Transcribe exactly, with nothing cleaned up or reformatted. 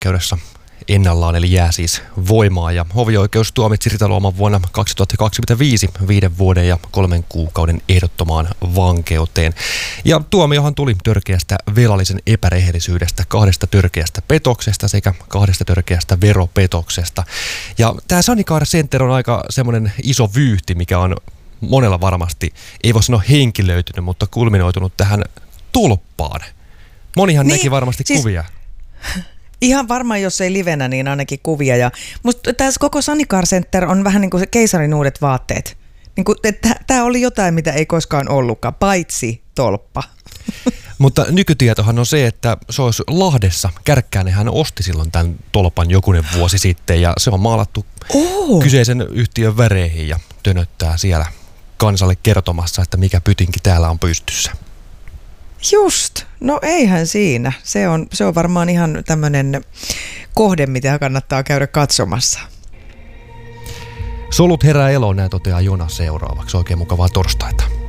oikeudessa ennallaan, eli jää siis voimaan. Ja hovioikeus tuomitsi Rita-Luoman vuonna kaksituhattakaksikymmentäviisi viiden vuoden ja kolmen kuukauden ehdottomaan vankeuteen. Ja tuomiohan tuli törkeästä velallisen epärehellisyydestä, kahdesta törkeästä petoksesta sekä kahdesta törkeästä veropetoksesta. Ja tämä Sanicar Center on aika semmoinen iso vyyhti, mikä on monella varmasti, ei voi sanoa henkilöitynyt, mutta kulminoitunut tähän tolppaan. Monihan niin, näki varmasti siis kuvia. Ihan varmaan, jos ei livenä, niin ainakin kuvia. Ja musta tässä koko Sanicar Center on vähän niin kuin se keisarin uudet vaatteet. Niin kuin, että tämä oli jotain, mitä ei koskaan ollutkaan, paitsi tolppa. Mutta nykytietohan on se, että se olisi Lahdessa. Kärkkäinen hän osti silloin tämän tolpan jokunen vuosi sitten ja se on maalattu oh. kyseisen yhtiön väreihin ja tönöttää siellä kansalle kertomassa, että mikä pytinki täällä on pystyssä. Just. No eihän siinä. Se on, se on varmaan ihan tämmöinen kohde, mitä kannattaa käydä katsomassa. Solut herää eloon, näin toteaa Jona seuraavaksi. Oikein mukavaa torstaita.